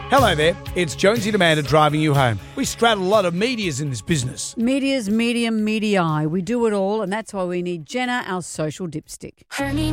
Hello there, it's Jonesy and Amanda driving you home. We straddle a lot of medias in this business. Media's medium, medii. We do it all, and that's why we need Jenna, our social dipstick.